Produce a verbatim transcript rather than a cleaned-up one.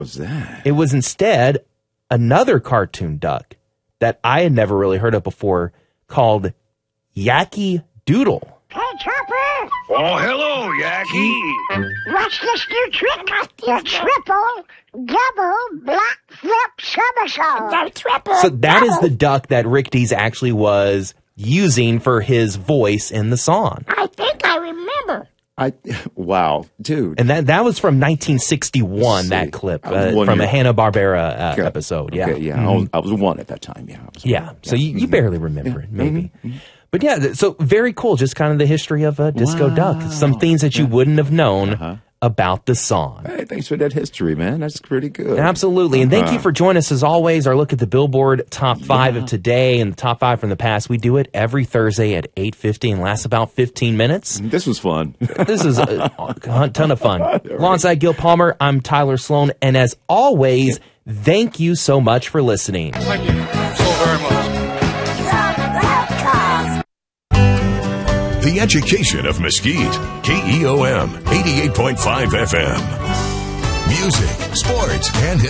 What's that? It was instead another cartoon duck that I had never really heard of before called Yacky Doodle. Hey, Chopper! Oh, hello, Yacky. What's this new trick? The triple, double, black flip somersault. The triple, So that is double. the duck that Rick Dees actually was using for his voice in the song. I think I remember. I wow, dude. And that that was from nineteen sixty-one, that clip, I was uh, one from year- a Hanna-Barbera uh, Okay. episode. Yeah. Okay, yeah. Mhm. I, was, I was one at that time. Yeah. I was Yeah, one. so you, you Mhm. barely remember Yeah. it, maybe. Mhm. But yeah, th- so very cool, just kind of the history of uh, Disco Wow. Duck. Some things that you wouldn't have known Uh-huh. about the song. Hey, thanks for that history, man. That's pretty good. Absolutely. And thank you Uh-huh. for joining us as always. Our look at the Billboard top five of today and the top five from the past. We do it every Thursday at eight fifty and lasts about fifteen minutes. This was fun. This is a, a ton of fun. Alongside Gil Palmer, I'm Tyler Sloan. And as always, thank you so much for listening. Thank you so very much. The Education of Mesquite, K E O M eighty-eight point five F M. Music, sports, and